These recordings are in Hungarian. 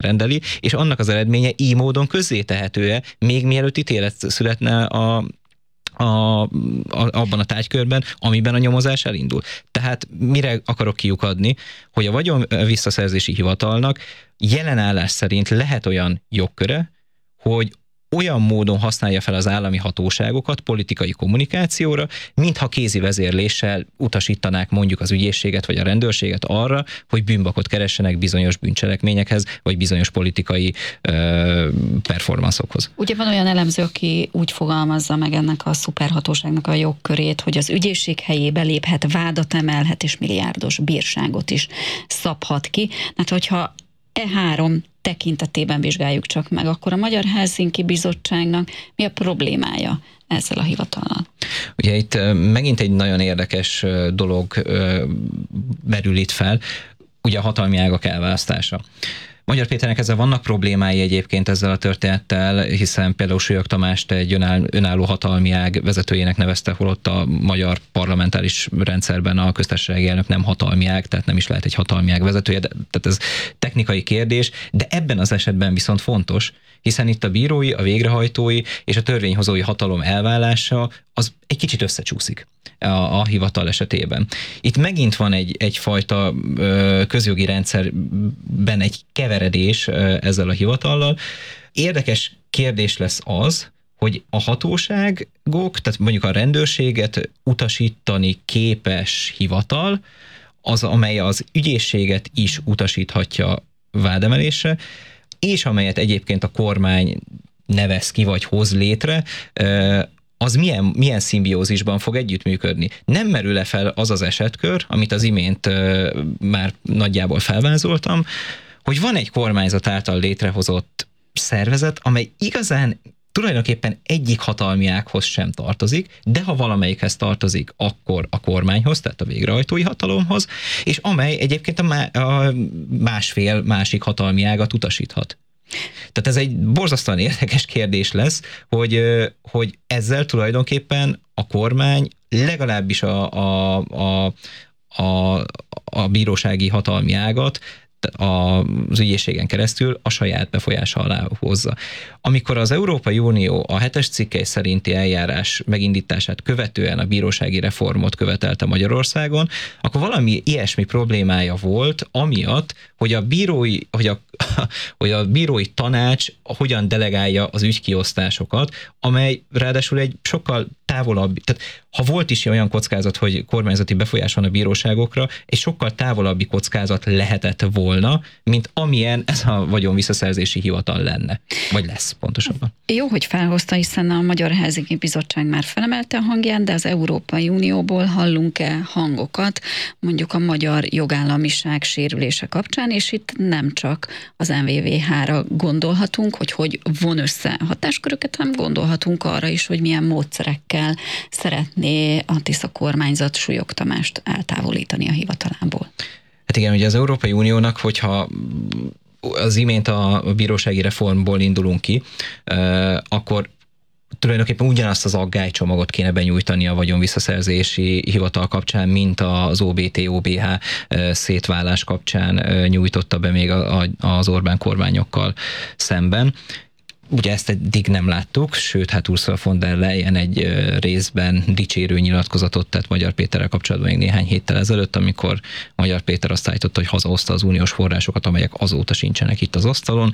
rendeli, és annak az eredménye így módon közzétehető-e, még mielőtt ítélet születne abban a tárgykörben, amiben a nyomozás elindul. Tehát mire akarok kiukadni, hogy a vagyon visszaszerzési hivatalnak jelen állás szerint lehet olyan jogköre, hogy olyan módon használja fel az állami hatóságokat politikai kommunikációra, mintha kézi vezérléssel utasítanák mondjuk az ügyészséget vagy a rendőrséget arra, hogy bűnbakot keressenek bizonyos bűncselekményekhez, vagy bizonyos politikai performanszokhoz. Ugye van olyan elemző, aki úgy fogalmazza meg ennek a szuperhatóságnak a jogkörét, hogy az ügyészség helyébe léphet, vádat emelhet és milliárdos bírságot is szabhat ki. Hát hogyha E3 tekintetében vizsgáljuk csak meg, akkor a Magyar Helsinki Bizottságnak mi a problémája ezzel a hivatallal? Ugye itt megint egy nagyon érdekes dolog merül itt fel, ugye a hatalmi ágak elválasztása. Magyar Péternek ezzel vannak problémái egyébként ezzel a történettel, hiszen például Súlyog Tamást egy önálló hatalmi ág vezetőjének nevezte, holott a magyar parlamentáris rendszerben a köztársasági elnök nem hatalmi ág, tehát nem is lehet egy hatalmi ág vezetője, tehát ez technikai kérdés, de ebben az esetben viszont fontos, hiszen itt a bírói, a végrehajtói és a törvényhozói hatalom elválása az egy kicsit összecsúszik a hivatal esetében. Itt megint van egyfajta közjogi rendszerben egy keveredés ezzel a hivatallal. Érdekes kérdés lesz az, hogy a hatóságok, tehát mondjuk a rendőrséget utasítani képes hivatal, az, amely az ügyészséget is utasíthatja vádemelésre, és amelyet egyébként a kormány nevez ki, vagy hoz létre, az milyen szimbiózisban fog együttműködni. Nem merül-e fel az az esetkör, amit az imént már nagyjából felvázoltam, hogy van egy kormányzat által létrehozott szervezet, amely igazán tulajdonképpen egyik hatalmi ághoz sem tartozik, de ha valamelyikhez tartozik, akkor a kormányhoz, tehát a végrehajtói hatalomhoz, és amely egyébként a másfél másik hatalmi ágat utasíthat. Tehát ez egy borzasztóan érdekes kérdés lesz, hogy ezzel tulajdonképpen a kormány legalábbis a bírósági hatalmi ágat az ügyészségen keresztül a saját befolyása alá hozza. Amikor az Európai Unió a 7-es cikkely szerinti eljárás megindítását követően a bírósági reformot követelte Magyarországon, akkor valami ilyesmi problémája volt, amiatt, hogy a bírói tanács hogyan delegálja az ügykiosztásokat, amely ráadásul egy sokkal távolabb, tehát ha volt is olyan kockázat, hogy kormányzati befolyás van a bíróságokra, egy sokkal távolabbi kockázat lehetett volna, mint amilyen ez a vagyon visszaszerzési hivatal lenne. Vagy lesz pontosabban. Jó, hogy felhozta, hiszen a Magyar Helsinki Bizottság már felemelte a hangját, de az Európai Unióból hallunk-e hangokat, mondjuk a magyar jogállamiság sérülése kapcsán, és itt nem csak az NVVH-ra gondolhatunk, hogy von össze hatásköröket, hanem gondolhatunk arra is, hogy milyen módszerekkel szeretné a Tisza kormányzat Súlyog Tamást eltávolítani a hivatalából. Hát igen, ugye az Európai Uniónak, hogyha az imént a bírósági reformból indulunk ki, akkor tulajdonképpen ugyanazt az aggálycsomagot kéne benyújtani a vagyonvisszaszerzési hivatal kapcsán, mint az OBT-OBH szétválás kapcsán nyújtotta be még az Orbán kormányokkal szemben. Ugye ezt eddig nem láttuk, sőt, hát Ursula von der Leyen egy részben dicsérő nyilatkozatot tett Magyar Péterrel kapcsolatban még néhány héttel ezelőtt, amikor Magyar Péter azt állította, hogy hazahozta az uniós forrásokat, amelyek azóta sincsenek itt az asztalon,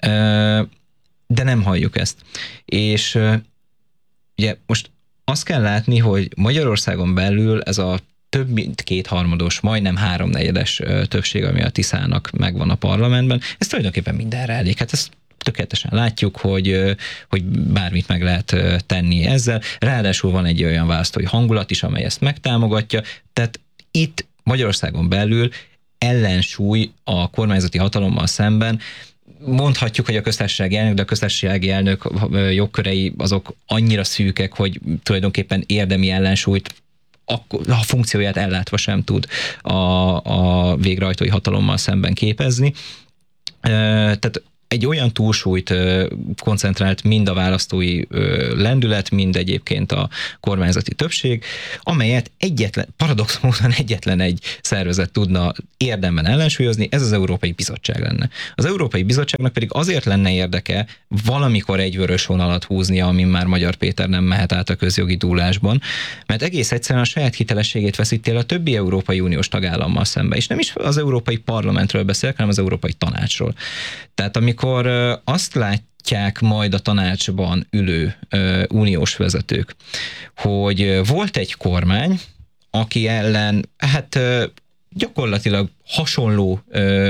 de nem halljuk ezt. És ugye most azt kell látni, hogy Magyarországon belül ez a több mint kétharmados, majdnem 3/4 többség, ami a Tiszának megvan a parlamentben, ez tulajdonképpen mindenre elég. Hát ezt tökéletesen látjuk, hogy bármit meg lehet tenni ezzel. Ráadásul van egy olyan választói hangulat is, amely ezt megtámogatja. Tehát itt Magyarországon belül ellensúly a kormányzati hatalommal szemben. Mondhatjuk, hogy a köztársasági elnök, de a köztársasági elnök jogkörei azok annyira szűkek, hogy tulajdonképpen érdemi ellensúlyt a funkcióját ellátva sem tud a végrehajtói hatalommal szemben képezni. Tehát egy olyan túlsúlyt koncentrált mind a választói lendület, mind egyébként a kormányzati többség, amelyet paradox módon egyetlen egy szervezet tudna érdemben ellensúlyozni, ez az Európai Bizottság lenne. Az Európai Bizottságnak pedig azért lenne érdeke valamikor egy vörös vonalat húznia, amin már Magyar Péter nem mehet át a közjogi dúlásban, mert egész egyszerűen a saját hitelességét veszíti el a többi Európai Uniós tagállammal szemben, és nem is az Európai Parlamentről beszélek, hanem az Európai Tanácsról. Tehát amikor azt látják majd a tanácsban ülő uniós vezetők, hogy volt egy kormány, aki ellen gyakorlatilag hasonló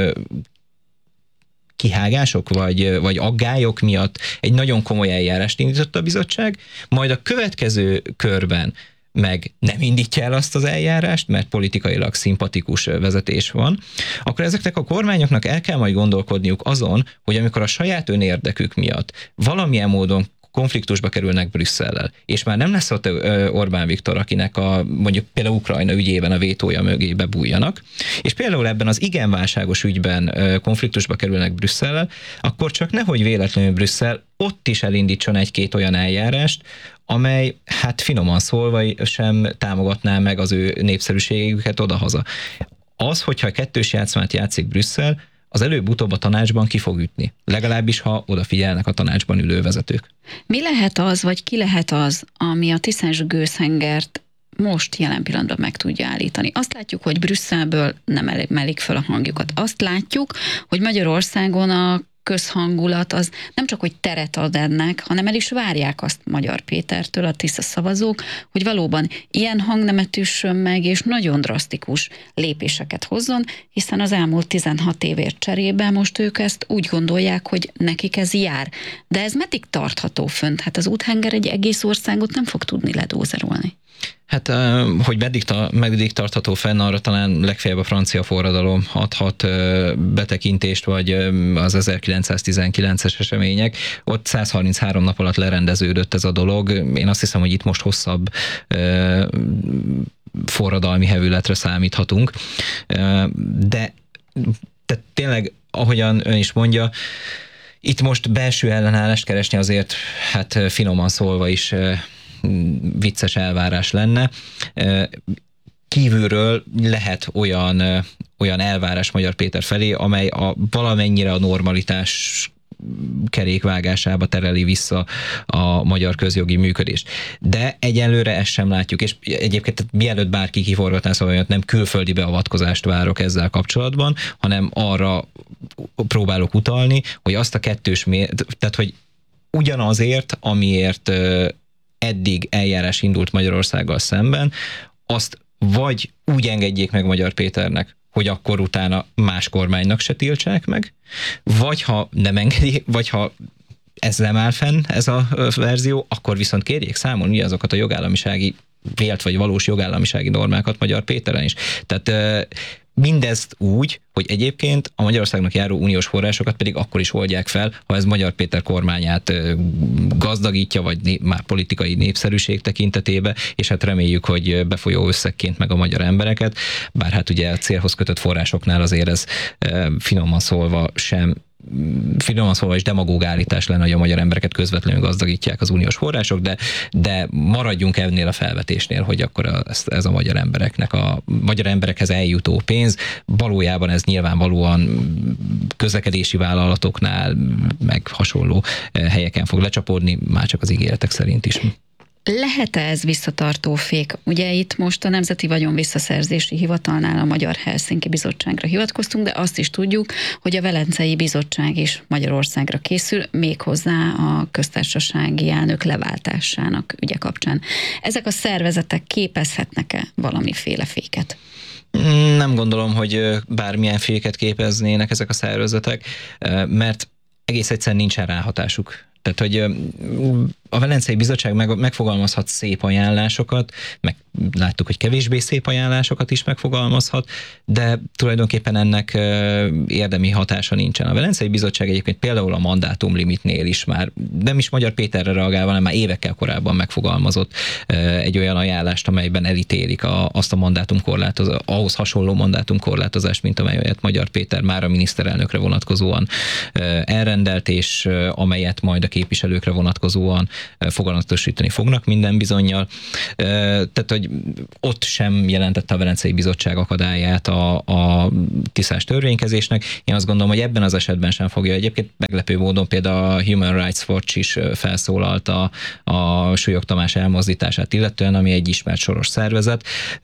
kihágások vagy aggályok miatt egy nagyon komoly eljárást indított a bizottság, majd a következő körben meg nem indítja el azt az eljárást, mert politikailag szimpatikus vezetés van, akkor ezeknek a kormányoknak el kell majd gondolkodniuk azon, hogy amikor a saját önérdekük miatt valamilyen módon konfliktusba kerülnek Brüsszellel, és már nem lesz ott Orbán Viktor, akinek mondjuk például Ukrajna ügyében a vétója mögé bebújjanak, és például ebben az igen válságos ügyben konfliktusba kerülnek Brüsszellel, akkor csak nehogy véletlenül Brüsszel ott is elindítson egy-két olyan eljárást, amely finoman szólva sem támogatná meg az ő népszerűségüket odahaza. Az, hogyha kettős játszmát játszik Brüsszel, az előbb-utóbb a tanácsban ki fog ütni. Legalábbis, ha odafigyelnek a tanácsban ülő vezetők. Mi lehet az, vagy ki lehet az, ami a Tiszás-Gőzhengert most jelen pillanatban meg tudja állítani? Azt látjuk, hogy Brüsszelből nem emelik föl a hangjukat. Azt látjuk, hogy Magyarországon a közhangulat az nem csak, hogy teret ad ennek, hanem el is várják azt Magyar Pétertől, a Tisza szavazók, hogy valóban ilyen hangnemet üssön meg, és nagyon drasztikus lépéseket hozzon, hiszen az elmúlt 16 évért cserébe most ők ezt úgy gondolják, hogy nekik ez jár. De ez meddig tartható fönt? Hát az úthenger egy egész országot nem fog tudni ledózerolni. Hogy meddig tartható fenn, arra talán legfeljebb a francia forradalom adhat betekintést, vagy az 1919-es események. Ott 133 nap alatt lerendeződött ez a dolog. Én azt hiszem, hogy itt most hosszabb forradalmi hevületre számíthatunk. De tényleg, ahogyan ön is mondja, itt most belső ellenállást keresni azért, finoman szólva is vicces elvárás lenne. Kívülről lehet olyan elvárás Magyar Péter felé, amely valamennyire a normalitás kerékvágásába tereli vissza a magyar közjogi működést. De egyelőre ezt sem látjuk, és egyébként mielőtt bárki kiforgatná szavamat, nem külföldi beavatkozást várok ezzel kapcsolatban, hanem arra próbálok utalni, hogy azt a tehát hogy ugyanazért, amiért eddig eljárás indult Magyarországgal szemben, azt vagy úgy engedjék meg Magyar Péternek, hogy akkor utána más kormánynak se tiltsák meg, vagy ha nem engedi, vagy ha ez nem áll fenn, ez a verzió, akkor viszont kérjék számon ugye azokat a jogállamisági, vélt vagy valós jogállamisági normákat Magyar Péteren is. Tehát mindezt úgy, hogy egyébként a Magyarországnak járó uniós forrásokat pedig akkor is oldják fel, ha ez Magyar Péter kormányát gazdagítja, vagy már politikai népszerűség tekintetében, és reméljük, hogy befolyó összegként meg a magyar embereket, bár ugye a célhoz kötött forrásoknál azért ez finoman szólva is demagóg állítás lenne, hogy a magyar embereket közvetlenül gazdagítják az uniós források, de maradjunk ennél a felvetésnél, hogy akkor ez a magyar emberekhez eljutó pénz, valójában ez nyilvánvalóan közlekedési vállalatoknál, meg hasonló helyeken fog lecsapódni, már csak az ígéretek szerint is. Lehet-e ez visszatartó fék? Ugye itt most a Nemzeti Vagyonvisszaszerzési Hivatalnál a Magyar Helsinki Bizottságra hivatkoztunk, de azt is tudjuk, hogy a Velencei Bizottság is Magyarországra készül, méghozzá a köztársasági elnök leváltásának ügye kapcsán. Ezek a szervezetek képezhetnek-e valamiféle féket? Nem gondolom, hogy bármilyen féket képeznének ezek a szervezetek, mert egész egyszerűen nincsen ráhatásuk. Tehát, hogy a Velencei Bizottság megfogalmazhat szép ajánlásokat, meg láttuk, hogy kevésbé szép ajánlásokat is megfogalmazhat, de tulajdonképpen ennek érdemi hatása nincsen. A Velencei Bizottság egyébként például a mandátumlimitnél is már, nem is Magyar Péterre reagálva, hanem már évekkel korábban megfogalmazott egy olyan ajánlást, amelyben elítélik azt a mandátumkorlátozást, ahhoz hasonló mandátumkorlátozást, mint amelyet Magyar Péter már a miniszterelnökre vonatkozóan elrendelt, és amelyet majd a képviselőkre vonatkozóan foganatosítani fognak minden bizonnyal. Tehát, hogy ott sem jelentette a Velencei Bizottság akadályát a tisztás törvénykezésnek. Én azt gondolom, hogy ebben az esetben sem fogja. Egyébként meglepő módon például a Human Rights Watch is felszólalt a Súlyog Tamás elmozdítását illetően, ami egy ismert soros szervezet.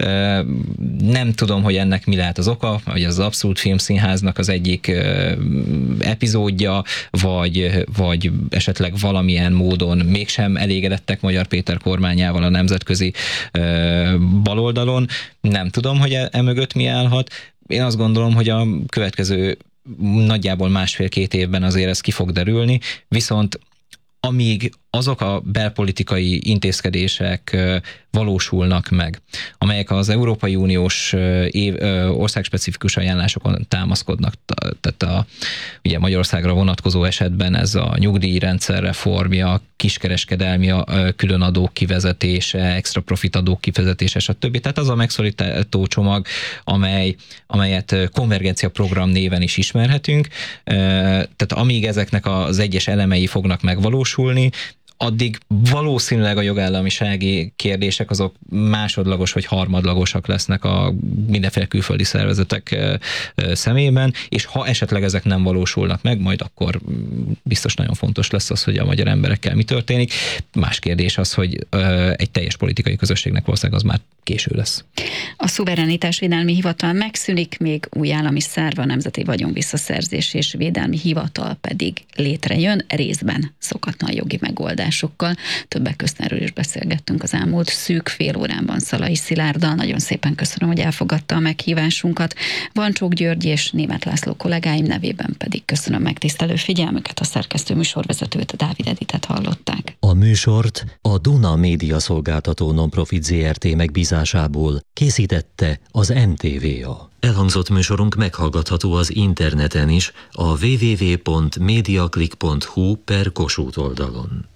Nem tudom, hogy ennek mi lehet az oka, hogy az Abszolút Filmszínháznak az egyik epizódja, vagy esetleg valamilyen módon mégsem elégedettek Magyar Péter kormányával a nemzetközi baloldalon. Nem tudom, hogy emögött mi állhat. Én azt gondolom, hogy a következő nagyjából 1,5-2 évben azért ez ki fog derülni, viszont amíg azok a belpolitikai intézkedések valósulnak meg, amelyek az Európai Uniós országspecifikus ajánlásokon támaszkodnak, tehát ugye Magyarországra vonatkozó esetben ez a nyugdíjrendszer reformja, kiskereskedelmi különadók kivezetése, extra profit adók kivezetése, stb. Tehát az a megszorító csomag, amelyet konvergencia program néven is ismerhetünk, tehát amíg ezeknek az egyes elemei fognak megvalósulni, addig valószínűleg a jogállamisági kérdések azok másodlagos vagy harmadlagosak lesznek a mindenféle külföldi szervezetek szemében, és ha esetleg ezek nem valósulnak meg, majd akkor biztos nagyon fontos lesz az, hogy a magyar emberekkel mi történik. Más kérdés az, hogy egy teljes politikai közösségnek valószínűleg az már késő lesz. A Szuverenitásvédelmi Hivatal megszűnik, még új állami szerv, a Nemzeti Vagyonvisszaszerzés és Védelmi Hivatal pedig létrejön, részben szokatlan jogi megoldásokkal. Többek közt erről is beszélgettünk az elmúlt szűk fél órában Szalai Szilárddal. Nagyon szépen köszönöm, hogy elfogadta a meghívásunkat. Vancsók György és Németh László kollégáim nevében pedig köszönöm megtisztelő figyelmüket. A szerkesztő műsorvezetőt, Dávid Editet hallották. A műsort a Duna Média Szolgáltató Nonprofit Zrt. Megbízásából készítette az NTVA. Elhangzott műsorunk meghallgatható az interneten is, a www.mediaclick.hu/Kossuth oldalon.